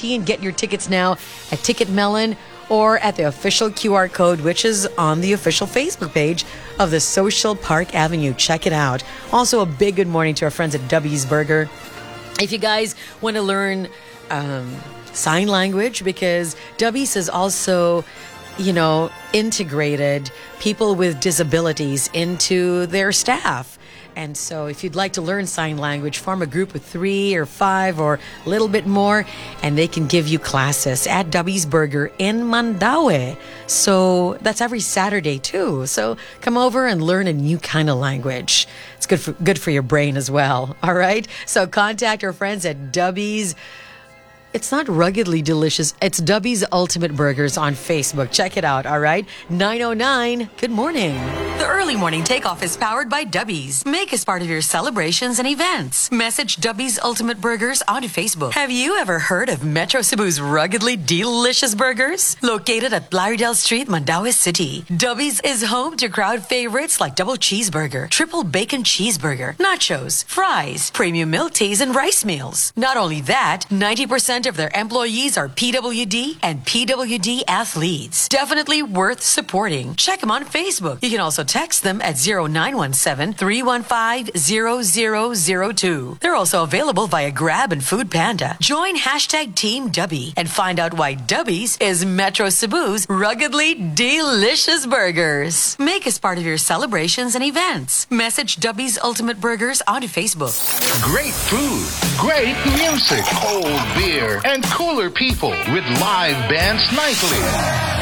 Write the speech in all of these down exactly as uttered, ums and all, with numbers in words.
seventeen. Get your tickets now at Ticket Melon or at the official Q R code, which is on the official Facebook page of the Social Park Avenue. Check it out. Also, a big good morning to our friends at Dubby's Burger. If you guys want to learn um, sign language, because Dubby's is also, you know, integrated people with disabilities into their staff. And so if you'd like to learn sign language, form a group of three or five or a little bit more, and they can give you classes at Dubby's Burger in Mandaue. So that's every Saturday too. So come over and learn a new kind of language. It's good for, good for your brain as well. All right. So contact our friends at Dubby's. It's not ruggedly delicious. It's Dubby's Ultimate Burgers on Facebook. Check it out, all right? nine oh nine, good morning. The early morning takeoff is powered by Dubby's. Make us part of your celebrations and events. Message Dubby's Ultimate Burgers on Facebook. Have you ever heard of Metro Cebu's ruggedly delicious burgers? Located at Blaridel Street, Mandaue City, Dubby's is home to crowd favorites like double cheeseburger, triple bacon cheeseburger, nachos, fries, premium milk teas, and rice meals. Not only that, ninety percent of their employees are P W D and P W D athletes. Definitely worth supporting. Check them on Facebook. You can also text them at zero nine one seven, three one five, zero zero zero two. They're also available via Grab and Food Panda. Join hashtag Team Dubby and find out why Dubby's is Metro Cebu's ruggedly delicious burgers. Make us part of your celebrations and events. Message Dubby's Ultimate Burgers on Facebook. Great food, great music, cold beer, and cooler people with live bands nightly.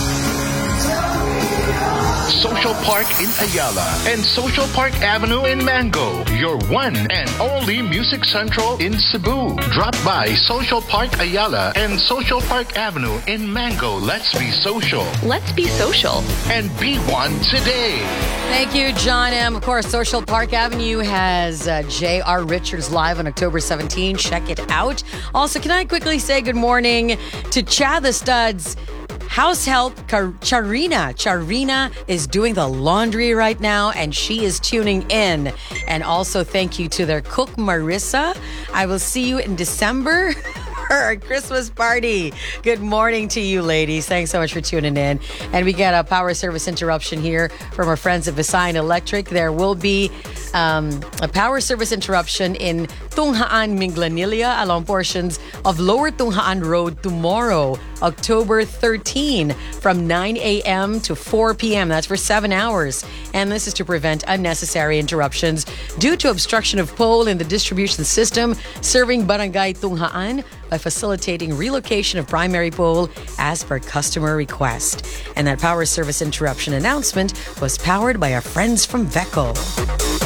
Social Park in Ayala and Social Park Avenue in Mango, your one and only Music Central in Cebu. Drop by Social Park Ayala and Social Park Avenue in Mango. Let's be social. Let's be social. And be one today. Thank you, John M. Of course, Social Park Avenue has uh, J R. Richards live on October seventeenth. Check it out. Also, can I quickly say good morning to Chad the Studs house help, Charina. Charina is doing the laundry right now, and she is tuning in. And also thank you to their cook, Marissa. I will see you in December for our Christmas party. Good morning to you, ladies. Thanks so much for tuning in. And we got a power service interruption here from our friends at Visayan Electric. There will be um, a power service interruption in Tunghaan, Minglanilla along portions of Lower Tunghaan Road tomorrow, October thirteenth, from nine a.m. to four p.m. That's for seven hours. And this is to prevent unnecessary interruptions due to obstruction of pole in the distribution system serving Barangay Tunghaan by facilitating relocation of primary pole as per customer request. And that power service interruption announcement was powered by our friends from Veco.